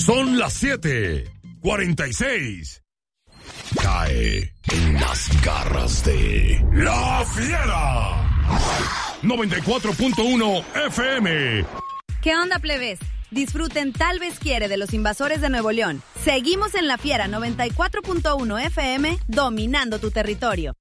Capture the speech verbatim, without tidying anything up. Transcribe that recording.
Son las siete cuarenta y seis. Cae en las garras de La Fiera. noventa y cuatro punto uno F M. ¿Qué onda, plebes? Disfruten Tal Vez Quiere de Los Invasores de Nuevo León. Seguimos en La Fiera noventa y cuatro punto uno F M, dominando tu territorio.